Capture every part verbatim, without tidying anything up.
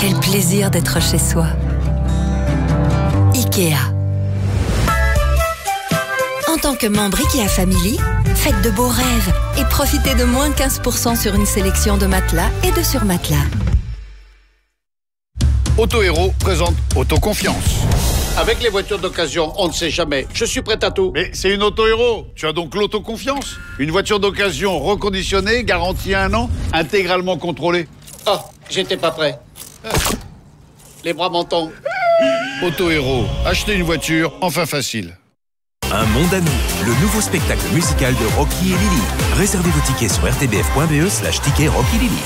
Quel plaisir d'être chez soi. Ikea. En tant que membre Ikea Family, faites de beaux rêves et profitez de moins quinze pour cent sur une sélection de matelas et de surmatelas. Auto Héros présente Autoconfiance. Avec les voitures d'occasion, on ne sait jamais. Je suis prêt à tout. Mais c'est une Auto Héros. Tu as donc l'autoconfiance. Une voiture d'occasion reconditionnée, garantie un an, intégralement contrôlée. Oh, j'étais pas prêt. Les bras m'en tombent. Auto Héros. Achetez une voiture, enfin facile. Un monde à nous, le nouveau spectacle musical de Rocky et Lily. Réservez vos tickets sur r t b f point b e slash ticket Rocky Lily.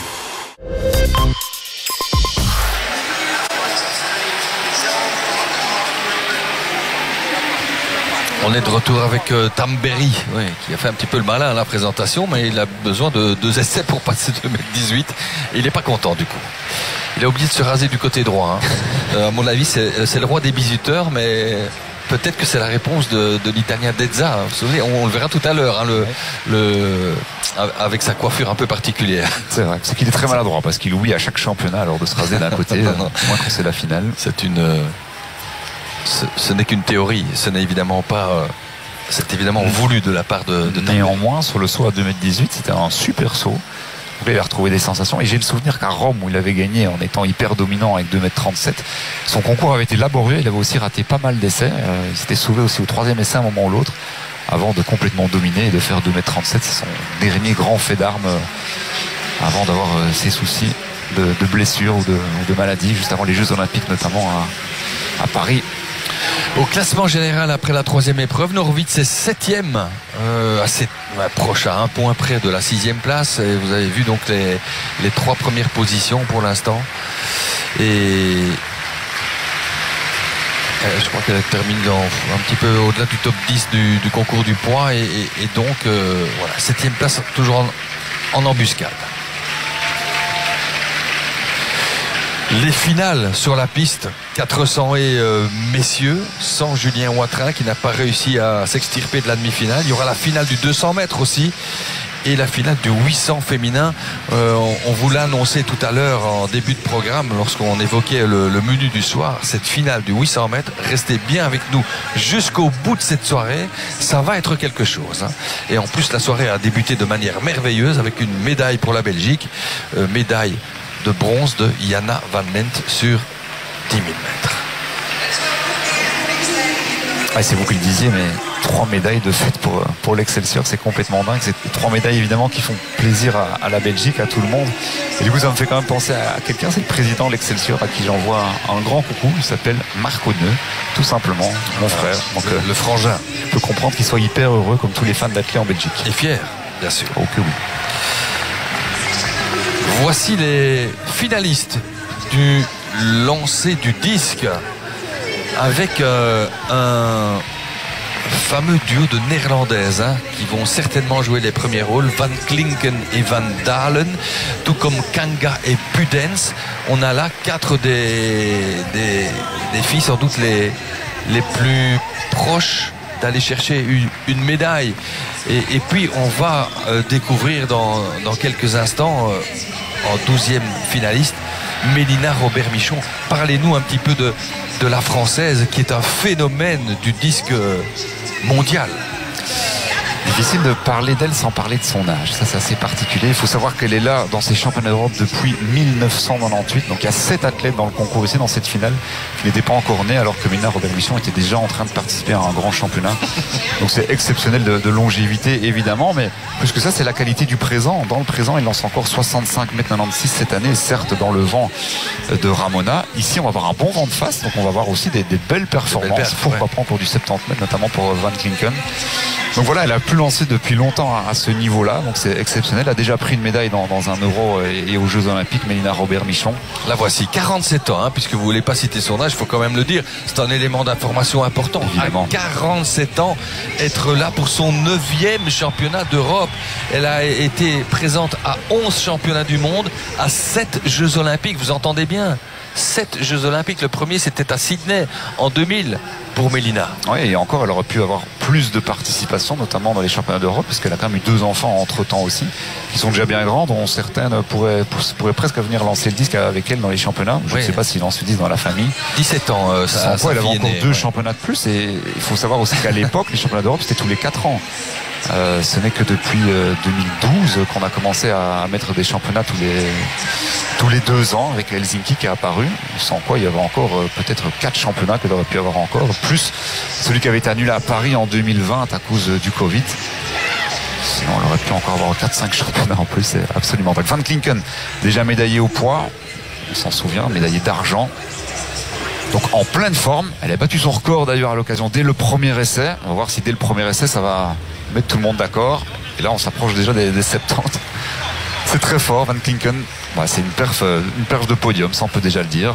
On est de retour avec euh, Tamberi, oui, qui a fait un petit peu le malin à la présentation, mais il a besoin de deux essais pour passer deux mètres dix-huit. Et il n'est pas content du coup. Il a oublié de se raser du côté droit. Hein. Euh, à mon avis, c'est, c'est le roi des bisuteurs, mais peut-être que c'est la réponse de, de l'Italien Dezza. Vous vous souvenez, on, on le verra tout à l'heure, hein, le, ouais. le, avec sa coiffure un peu particulière. C'est vrai, c'est qu'il est très maladroit parce qu'il oublie à chaque championnat alors de se raser d'un côté, non, non. moins quand c'est la finale. C'est une... Euh, Ce, ce n'est qu'une théorie, ce n'est évidemment pas, euh, c'est évidemment voulu de la part de, de Néanmoins, sur le saut à deux mètres dix-huit, c'était un super saut. Il avait retrouvé des sensations. Et j'ai le souvenir qu'à Rome, où il avait gagné en étant hyper dominant avec deux mètres trente-sept, son concours avait été laborieux. Il avait aussi raté pas mal d'essais. Euh, il s'était sauvé aussi au troisième essai à un moment ou l'autre, avant de complètement dominer et de faire deux mètres trente-sept. C'est son dernier grand fait d'armes euh, avant d'avoir euh, ses soucis de, de blessures ou de, de maladies, juste avant les Jeux Olympiques, notamment à, à Paris. Au classement général après la troisième épreuve, Norwitz est septième, euh, assez ouais, proche à un point près de la sixième place. Et vous avez vu donc les, les trois premières positions pour l'instant. Et euh, je crois qu'elle termine dans, un petit peu au-delà du top dix du, du concours du poids. Et, et, et donc, euh, voilà, septième place toujours en, en embuscade. Les finales sur la piste, quatre cents et euh, messieurs, sans Julien Watrin qui n'a pas réussi à s'extirper de la demi-finale. Il y aura la finale du deux cents mètres aussi et la finale du huit cents féminin. Euh, on, on vous l'a annoncé tout à l'heure en début de programme lorsqu'on évoquait le, le menu du soir. Cette finale du huit cents mètres, restez bien avec nous jusqu'au bout de cette soirée. Ça va être quelque chose. Hein. Et en plus, la soirée a débuté de manière merveilleuse avec une médaille pour la Belgique. Euh, médaille de bronze de Jana Van Lent sur dix mille mètres. Ah, c'est vous qui le disiez, mais trois médailles de fait pour, pour l'Excelsior, c'est complètement dingue. C'est trois médailles évidemment qui font plaisir à, à la Belgique, à tout le monde. Et du coup, ça me fait quand même penser à quelqu'un, c'est le président de l'Excelsior à qui j'envoie un, un grand coucou. Il s'appelle Marc Oneux, tout simplement, mon frère. Donc, le, euh, le frangin. Je peux comprendre qu'il soit hyper heureux, comme tous les fans d'athlètes en Belgique. Et fier, bien sûr. Oh que oui. Voici les finalistes du lancer du disque avec euh, un fameux duo de néerlandaises hein, qui vont certainement jouer les premiers rôles, Van Klinken et Van Dalen, tout comme Kanga et Pudens. On a là quatre des, des, des filles sans doute les, les plus proches d'aller chercher une, une médaille. Et, et puis on va euh, découvrir dans, dans quelques instants euh, en douzième finaliste Mélina Robert-Michon. Parlez-nous un petit peu de, de la française qui est un phénomène du disque mondial. Difficile de parler d'elle sans parler de son âge. Ça, c'est assez particulier. Il faut savoir qu'elle est là dans ces championnats d'Europe depuis mille neuf cent quatre-vingt-dix-huit. Donc, il y a sept athlètes dans le concours ici, dans cette finale, qui n'étaient pas encore nés, alors que Mélina Robert-Michon était déjà en train de participer à un grand championnat. Donc, c'est exceptionnel de, de longévité, évidemment. Mais plus que ça, c'est la qualité du présent. Dans le présent, il lance encore soixante-cinq mètres quatre-vingt-seize cette année, certes, dans le vent de Ramona. Ici, on va avoir un bon vent de face. Donc, on va avoir aussi des, des belles performances. Des belles perf, pourquoi ouais. pas pour du soixante-dix mètres, notamment pour Van Klinken. Donc voilà, elle a pu lancer depuis longtemps à, à ce niveau-là, donc c'est exceptionnel. Elle a déjà pris une médaille dans, dans un Euro et, et aux Jeux Olympiques, Mélina Robert-Michon. La voici, quarante-sept ans, hein, puisque vous ne voulez pas citer son âge, il faut quand même le dire. C'est un élément d'information important. Évidemment. À quarante-sept ans, être là pour son neuvième championnat d'Europe. Elle a été présente à onze championnats du monde, à sept Jeux Olympiques. Vous entendez bien? sept Jeux Olympiques. Le premier, c'était à Sydney en deux mille pour Mélina. Oui, et encore, elle aurait pu avoir plus de participation, notamment dans les championnats d'Europe, parce qu'elle a quand même eu deux enfants entre-temps aussi, qui sont déjà bien grands, dont certaines pourraient, pourraient presque venir lancer le disque avec elle dans les championnats. Je ne oui. sais pas s'ils lancent le disque dans la famille. dix-sept ans, euh, ça, Sans quoi, elle avait encore née, deux ouais. championnats de plus, et il faut savoir aussi qu'à l'époque, les championnats d'Europe, c'était tous les quatre ans. Euh, ce n'est que depuis euh, deux mille douze qu'on a commencé à mettre des championnats tous les tous les deux ans avec Helsinki qui est apparu, sans quoi il y avait encore euh, peut-être quatre championnats qu'elle aurait pu avoir encore, plus celui qui avait été annulé à Paris en deux mille vingt à cause euh, du Covid. Sinon on aurait pu encore avoir quatre cinq championnats en plus, c'est absolument pas. Van Klinken, déjà médaillé au poids, on s'en souvient, médaillé d'argent. Donc en pleine forme, elle a battu son record d'ailleurs à l'occasion dès le premier essai. On va voir si dès le premier essai ça va mettre tout le monde d'accord. Et là on s'approche déjà des, des soixante-dix. C'est très fort, Van Klinken. Bah, c'est une perf, une perf de podium, ça on peut déjà le dire.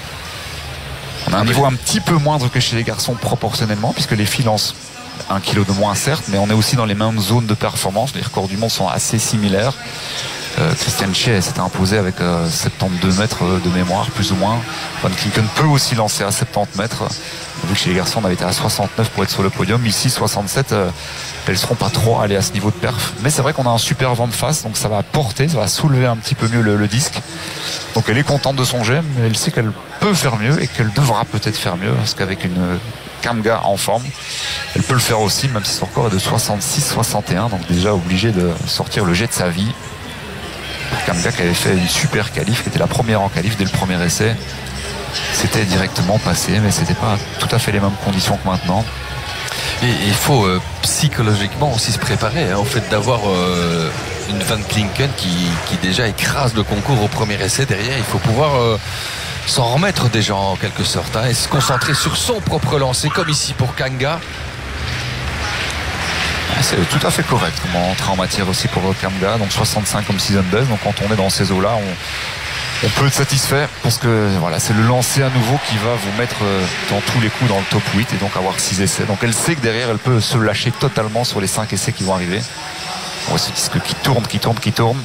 On a un niveau un petit peu moindre que chez les garçons proportionnellement, puisque les filles lancent un kilo de moins certes, mais on est aussi dans les mêmes zones de performance. Les records du monde sont assez similaires. Euh, Christian Tchey s'était imposé avec euh, soixante-douze mètres de mémoire, plus ou moins. Van Klinken peut aussi lancer à soixante-dix mètres. Vu que chez les garçons, on avait été à soixante-neuf pour être sur le podium. Ici, soixante-sept, euh, elles seront pas trop allées à ce niveau de perf. Mais c'est vrai qu'on a un super vent de face, donc ça va porter, ça va soulever un petit peu mieux le, le disque. Donc elle est contente de son jet, mais elle sait qu'elle peut faire mieux et qu'elle devra peut-être faire mieux, parce qu'avec une Kamga en forme, elle peut le faire aussi, même si son record est de soixante-six soixante et un, donc déjà obligé de sortir le jet de sa vie. Kamga qui avait fait une super qualif, qui était la première en qualif dès le premier essai. C'était directement passé, mais c'était pas tout à fait les mêmes conditions que maintenant. Et il faut euh, psychologiquement aussi se préparer hein, au fait d'avoir euh, une Van Klinken qui, qui déjà écrase le concours au premier essai. Derrière, il faut pouvoir euh, s'en remettre déjà en quelque sorte hein, et se concentrer sur son propre lancer, comme ici pour Kamga. C'est tout à fait correct comme entrée en matière aussi pour Kamga, donc soixante-cinq comme season best. Donc quand on est dans ces eaux-là, on, on peut être satisfait parce que voilà, c'est le lancer à nouveau qui va vous mettre dans tous les coups dans le top huit et donc avoir six essais. Donc elle sait que derrière, elle peut se lâcher totalement sur les cinq essais qui vont arriver. On voit ce disque qui tourne, qui tourne, qui tourne.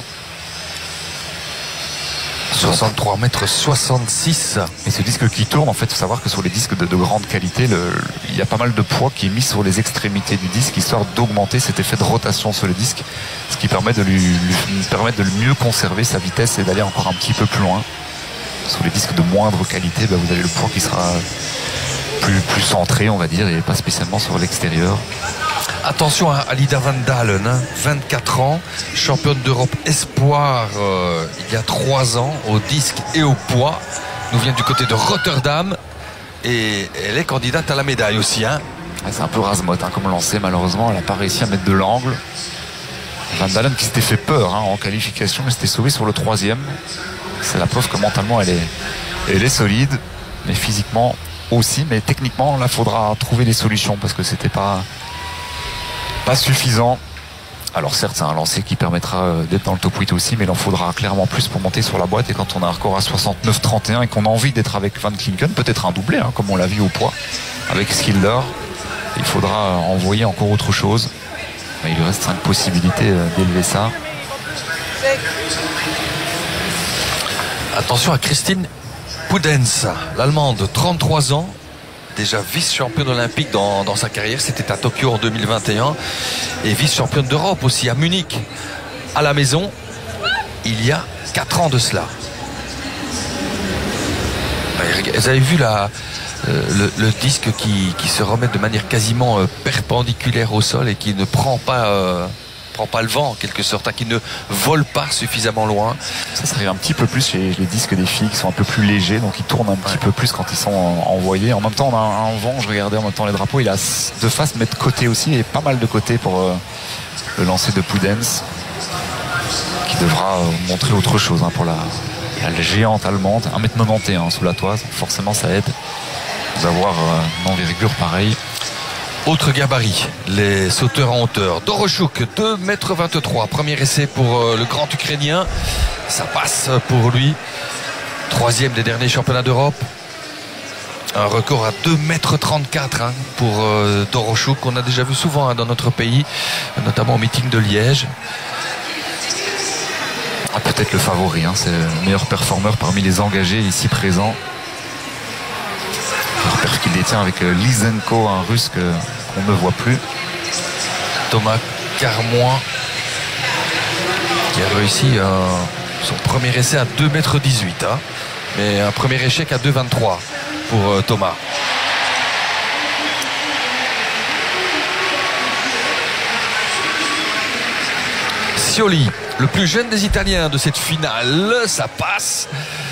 soixante-trois mètres soixante-six. Et ce disque qui tourne, en fait, il faut savoir que sur les disques de, de grande qualité, le, il y a pas mal de poids qui est mis sur les extrémités du disque, histoire d'augmenter cet effet de rotation sur le disque, ce qui permet de lui, lui permettre de mieux conserver sa vitesse et d'aller encore un petit peu plus loin. Sur les disques de moindre qualité, ben, vous avez le poids qui sera plus, plus centré, on va dire, et pas spécialement sur l'extérieur. Attention à Alida Van Dalen, hein, vingt-quatre ans, championne d'Europe espoir euh, il y a trois ans au disque et au poids. Nous vient du côté de Rotterdam et elle est candidate à la médaille aussi. Hein. C'est un peu rasemotte hein, comme lancé, malheureusement, elle n'a pas réussi à mettre de l'angle. Van Dalen qui s'était fait peur hein, en qualification, mais s'était sauvé sur le troisième. C'est la preuve que mentalement elle est, elle est solide, mais physiquement aussi. Mais techniquement, là, il faudra trouver des solutions parce que c'était pas. Pas suffisant. Alors certes c'est un lancer qui permettra d'être dans le top huit aussi, mais il en faudra clairement plus pour monter sur la boîte. Et quand on a un record à soixante-neuf trente et un et qu'on a envie d'être avec Van Klinken, peut-être un doublé hein, comme on l'a vu au poids avec Skilder, il faudra envoyer encore autre chose. Il lui reste cinq possibilités d'élever ça. Attention à Christine Pudenz, l'Allemande, trente-trois ans, déjà vice-championne olympique dans, dans sa carrière. C'était à Tokyo en deux mille vingt et un et vice-championne d'Europe aussi à Munich à la maison il y a quatre ans de cela. Vous avez vu la, euh, le, le disque qui, qui se remet de manière quasiment euh, perpendiculaire au sol et qui ne prend pas euh, prend pas le vent en quelque sorte, hein, qui ne vole pas suffisamment loin. Ça serait un petit peu plus chez les disques des filles qui sont un peu plus légers, donc ils tournent un petit ouais. peu plus quand ils sont envoyés. En même temps on a un, un vent, je regardais en même temps les drapeaux, il a de face mais de côté aussi, et pas mal de côté pour euh, le lancer de Pudenz qui devra euh, montrer autre chose hein, pour la, la géante allemande. un mètre quatre-vingt-onze sous la toise, forcément ça aide d'avoir euh, une envergure pareille. Autre gabarit, les sauteurs en hauteur. Doroschuk, deux mètres vingt-trois. Premier essai pour euh, le grand Ukrainien. Ça passe pour lui. Troisième des derniers championnats d'Europe. Un record à deux mètres trente-quatre hein, pour euh, Doroschuk, qu'on a déjà vu souvent hein, dans notre pays, notamment au meeting de Liège. peut-être le favori, hein. C'est le meilleur performeur parmi les engagés ici présents. Le perf qu'il détient avec Lysenko, un russe que, qu'on ne voit plus. Thomas Carmois qui a réussi euh, son premier essai à deux mètres dix-huit, hein, mais un premier échec à deux mètres vingt-trois pour euh, Thomas. Scioli, le plus jeune des Italiens de cette finale, ça passe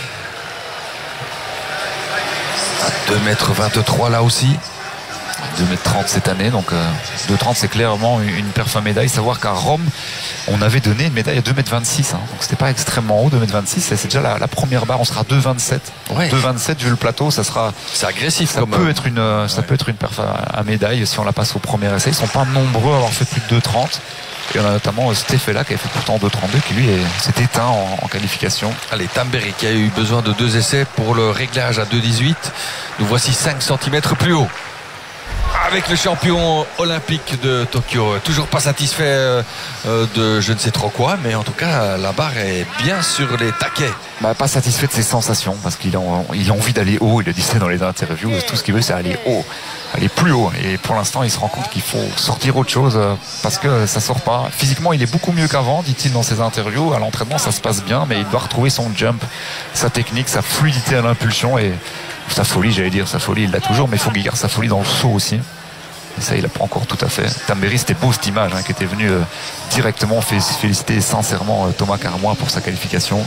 à deux mètres vingt-trois là aussi. deux mètres trente cette année, donc euh, deux mètres trente c'est clairement une perf à médaille. Savoir qu'à Rome on avait donné une médaille à deux mètres vingt-six, hein, donc c'était pas extrêmement haut. Deux mètres vingt-six, c'est déjà la, la première barre. On sera à deux mètres vingt-sept. Ouais. deux mètres vingt-sept vu le plateau, ça sera, c'est agressif. Ça comme peut être une ça ouais. peut être une perf à, à médaille si on la passe au premier essai. Ils sont pas nombreux à avoir fait plus de deux mètres trente. Et on a notamment Stefela qui a fait pourtant deux mètres trente-deux, qui lui s'est éteint en, en qualification. Allez, Tamberi qui a eu besoin de deux essais pour le réglage à deux mètres dix-huit. Nous voici cinq centimètres plus haut. Avec le champion olympique de Tokyo. Toujours pas satisfait euh, de je ne sais trop quoi, mais en tout cas la barre est bien sur les taquets. Bah, pas satisfait de ses sensations, parce qu'il a, il a envie d'aller haut. Il le disait dans les interviews, tout ce qu'il veut c'est aller haut, aller plus haut. Et pour l'instant il se rend compte qu'il faut sortir autre chose, parce que ça sort pas. Physiquement il est beaucoup mieux qu'avant, dit-il dans ses interviews. À l'entraînement ça se passe bien, mais il doit retrouver son jump, sa technique, sa fluidité à l'impulsion et sa folie, j'allais dire sa folie, il l'a toujours, mais il faut qu'il garde sa folie dans le saut aussi. Et ça, il n'a pas encore tout à fait. Tamberi, c'était beau cette image, hein, qui était venu euh, directement féliciter sincèrement euh, Thomas Carmois pour sa qualification.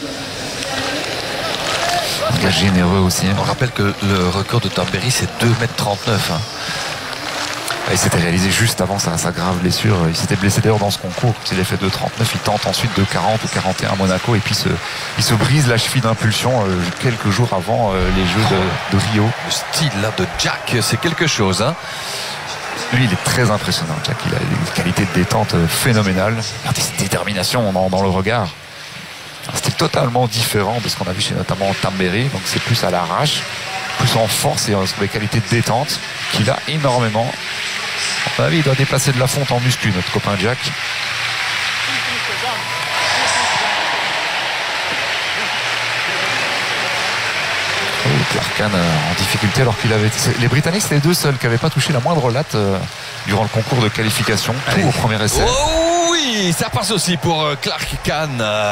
Un gars généreux aussi. On rappelle que le record de Tamberi, c'est deux mètres trente-neuf. Hein. Il s'était réalisé juste avant sa, sa grave blessure. Il s'était blessé d'ailleurs dans ce concours. Il a fait deux trente-neuf. Il tente ensuite deux quarante ou quarante et un à Monaco. Et puis se, il se brise la cheville d'impulsion euh, quelques jours avant euh, les Jeux de, de Rio. Le style là de Jack, c'est quelque chose. Hein. Lui, il est très impressionnant, Jack. Il a une qualité de détente phénoménale. Regardez cette détermination dans, dans le regard. C'était totalement différent de ce qu'on a vu chez notamment Tamberi. Donc c'est plus à l'arrache, plus en force et sur les qualités de détente qu'il a énormément. À mon avis, il doit déplacer de la fonte en muscu, notre copain Jack. Clarkan en difficulté alors qu'il avait. Les Britanniques c'était les deux seuls qui n'avaient pas touché la moindre latte euh, durant le concours de qualification. Allez. Tout au premier essai. Oh oui, ça passe aussi pour Clark Khan.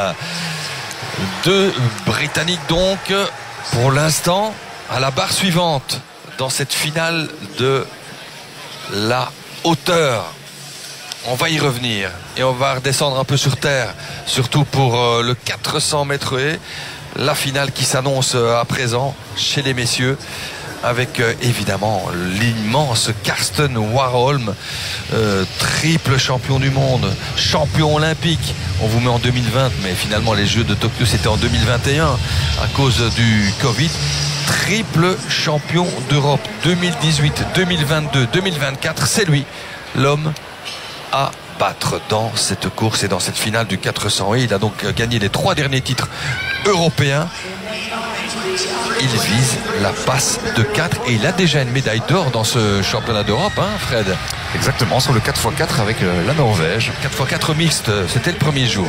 Deux Britanniques donc pour l'instant à la barre suivante dans cette finale de la hauteur. On va y revenir et on va redescendre un peu sur terre, surtout pour le quatre cents mètres haies. La finale qui s'annonce à présent chez les messieurs avec euh, évidemment l'immense Karsten Warholm, euh, triple champion du monde, champion olympique. On vous met en deux mille vingt, mais finalement les Jeux de Tokyo c'était en deux mille vingt et un à cause du Covid. Triple champion d'Europe deux mille dix-huit, deux mille vingt-deux, deux mille vingt-quatre. C'est lui, l'homme à battre dans cette course et dans cette finale du quatre cents. Et il a donc gagné les trois derniers titres européens. Il vise la passe de quatre et il a déjà une médaille d'or dans ce championnat d'Europe, hein, Fred? Exactement, sur le quatre fois quatre avec la Norvège. quatre fois quatre mixte, c'était le premier jour.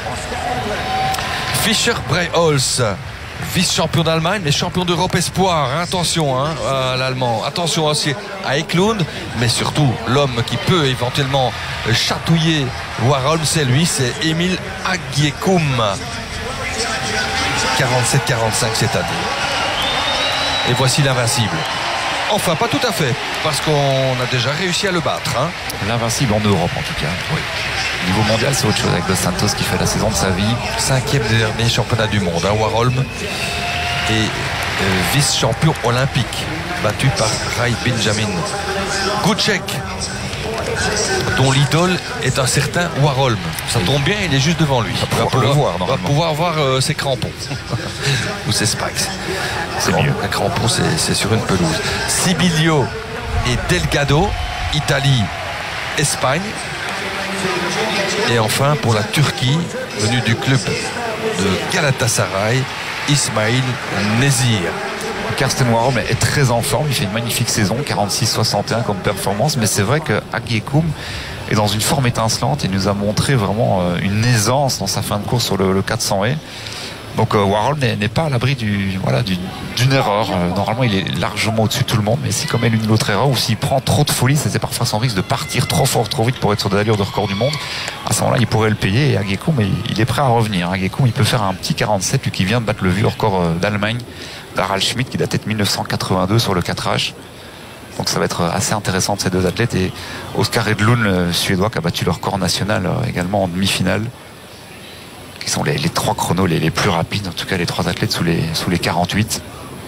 Fischer Breiholz, vice-champion d'Allemagne, mais champion d'Europe espoir. Hein, attention hein, à l'Allemand. Attention aussi à Eklund, mais surtout l'homme qui peut éventuellement chatouiller Warholm, c'est lui, c'est Emil Agiekum. quarante-sept quarante-cinq cette année. Et voici l'invincible. Enfin, pas tout à fait, parce qu'on a déjà réussi à le battre. Hein. L'invincible en Europe, en tout cas. Oui. Au niveau mondial, c'est autre chose avec Dos Santos qui fait la saison de sa vie. Cinquième des derniers championnats du monde, hein, Warholm. Et euh, vice-champion olympique, battu par Rai Benjamin. Gucek, dont l'idole est un certain Warholm. Ça tombe bien, il est juste devant lui. On va pouvoir, le voir, on va pouvoir voir euh, ses crampons. Ou ses spikes. C'est mieux. Les crampons, c'est sur une pelouse. Sibilio et Delgado, Italie, Espagne. Et enfin, pour la Turquie, venu du club de Galatasaray, Ismail Nezir. Karsten Warholm est très en forme, il fait une magnifique saison, quarante-six soixante et un comme performance, mais c'est vrai que Agiekum est dans une forme étincelante et nous a montré vraiment une aisance dans sa fin de course sur le, le quatre cents haies. Donc euh, Warhol n'est pas à l'abri du, voilà, d'une, d'une erreur. Euh, normalement, il est largement au-dessus de tout le monde, mais s'il commet l'une ou l'autre erreur ou s'il prend trop de folie, c'est parfois son risque de partir trop fort, trop vite pour être sur des allures de record du monde. À ce moment-là, il pourrait le payer. Et Agyekum, il, il est prêt à revenir. Agyekum, il peut faire un petit quarante-sept, lui qui vient de battre le vieux record d'Allemagne d'Harald Schmidt, qui datait de mille neuf cent quatre-vingt-deux sur le quatre H. Donc ça va être assez intéressant de ces deux athlètes. Et Oskar Edlund, le Suédois, qui a battu le record national également en demi-finale, qui sont les, les trois chronos les, les plus rapides, en tout cas les trois athlètes sous les, sous les quarante-huit.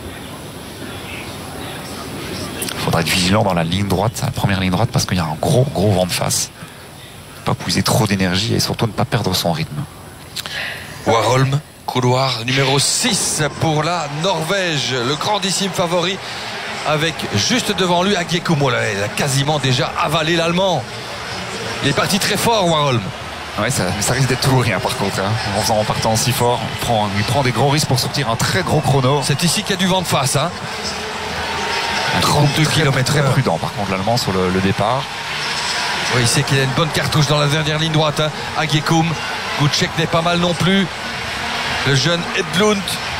Il faudra être vigilant dans la ligne droite, la première ligne droite, parce qu'il y a un gros gros vent de face. Ne pas puiser trop d'énergie et surtout ne pas perdre son rythme. Warholm, couloir numéro six pour la Norvège, le grandissime favori, avec juste devant lui Agyekum. Oh là, il a quasiment déjà avalé l'Allemand. Il est parti très fort, Warholm. Ouais, ça, ça risque d'être tout ou rien par contre, hein. En faisant en partant si fort, il prend, il prend des gros risques pour sortir un très gros chrono. C'est ici qu'il y a du vent de face, hein. trente-deux kilomètres Très prudent par contre l'Allemand sur le, le départ. Oui, il sait qu'il a une bonne cartouche dans la dernière ligne droite, hein. Agyekum. Gucek n'est pas mal non plus. Le jeune Edlund.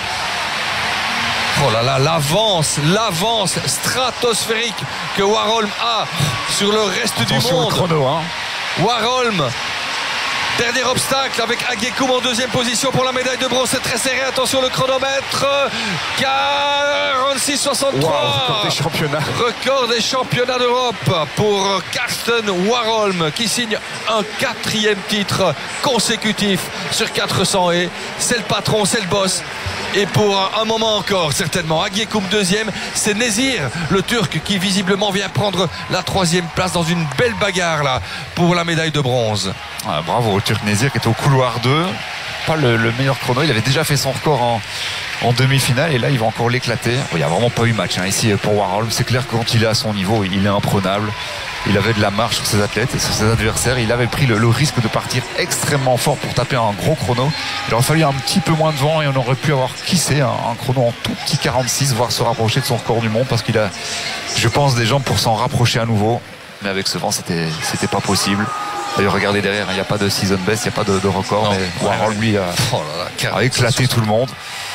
Oh là là, l'avance, l'avance stratosphérique que Warholm a sur le reste Attention du monde. au chrono, hein. Warholm. Dernier obstacle avec Agyekum en deuxième position pour la médaille de bronze. C'est très serré. Attention le chronomètre. quarante-six soixante-trois. Wow, record des championnats. Record des championnats d'Europe pour Karsten Warholm qui signe un quatrième titre consécutif sur quatre cents haies. C'est le patron, c'est le boss. Et pour un moment encore, certainement. Agyekum deuxième, c'est Nezir, le Turc, qui visiblement vient prendre la troisième place dans une belle bagarre là pour la médaille de bronze. Ah, bravo au Turc Nezir qui était au couloir deux. Pas le, le meilleur chrono. Il avait déjà fait son record en, en demi-finale et là il va encore l'éclater. Il n'y a vraiment pas eu match hein, ici pour Warholm. C'est clair que quand il est à son niveau, il est imprenable. Il avait de la marche sur ses athlètes et sur ses adversaires. Il avait pris le, le risque de partir extrêmement fort pour taper un gros chrono. Il aurait fallu un petit peu moins de vent et on aurait pu avoir, qui sait, un, un chrono en tout petit quarante-six, voire se rapprocher de son record du monde parce qu'il a, je pense, des jambes pour s'en rapprocher à nouveau. Mais avec ce vent, c'était, c'était pas possible. D'ailleurs, regardez derrière, il n'y a pas de season best, il n'y a pas de, de record. Non, mais Warholm, lui, a, oh là là, a éclaté tout le monde.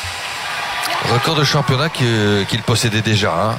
Record de championnat qu'il, qu'il possédait déjà. Hein.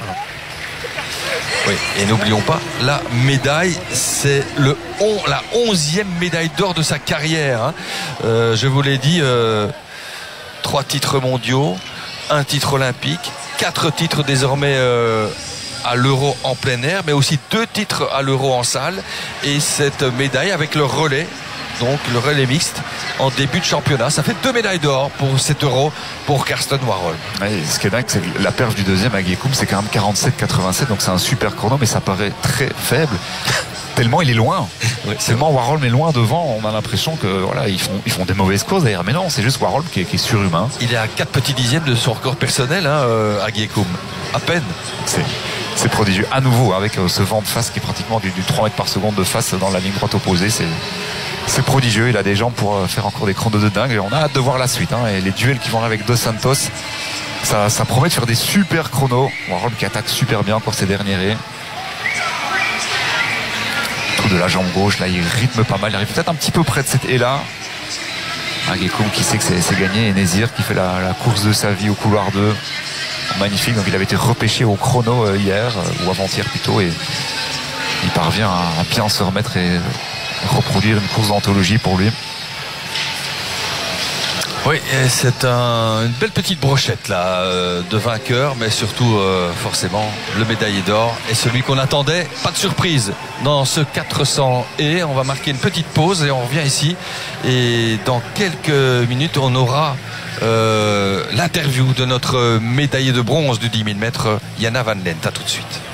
Oui, et n'oublions pas, la médaille, c'est le on, la onzième médaille d'or de sa carrière. Hein. Euh, je vous l'ai dit, euh, trois titres mondiaux, un titre olympique, quatre titres désormais euh, à l'Euro en plein air, mais aussi deux titres à l'Euro en salle. Et cette médaille avec le relais, donc le relais mixte, en début de championnat. Ça fait deux médailles d'or pour cet Euro pour Karsten Warholm. Ouais, ce qui est dingue, c'est que la perche du deuxième Agyekum, c'est quand même quarante-sept quatre-vingt-sept, donc c'est un super chrono, mais ça paraît très faible. Tellement il est loin. Oui, tellement Warholm est loin devant, on a l'impression que voilà, ils font, ils font des mauvaises causes d'ailleurs. Mais non, c'est juste Warholm qui est, qui est surhumain. Il est à quatre petits dixièmes de son record personnel, hein, euh, Agyekum. À peine. C'est, c'est prodigieux. À nouveau, avec euh, ce vent de face qui est pratiquement du, du trois mètres par seconde de face dans la ligne droite opposée, c'est. C'est prodigieux, il a des jambes pour faire encore des chronos de dingue et on a hâte de voir la suite hein. Et les duels qui vont arriver avec Dos Santos, ça, ça promet de faire des super chronos. Warholm qui attaque super bien encore ses derniers raies. Tout de la jambe gauche, là il rythme pas mal, il arrive peut-être un petit peu près de cette haie là. Agyekum qui sait que c'est, c'est gagné et Nezir qui fait la, la course de sa vie au couloir deux. Magnifique, donc il avait été repêché au chrono hier ou avant-hier plutôt et il parvient à bien se remettre et reproduire une course d'anthologie pour lui. Oui, et c'est un, une belle petite brochette là euh, de vainqueur, mais surtout euh, forcément le médaillé d'or et celui qu'on attendait. Pas de surprise dans ce quatre cents et on va marquer une petite pause et on revient ici et dans quelques minutes on aura euh, l'interview de notre médaillé de bronze du dix mille mètres, Jana Van Lent. À tout de suite.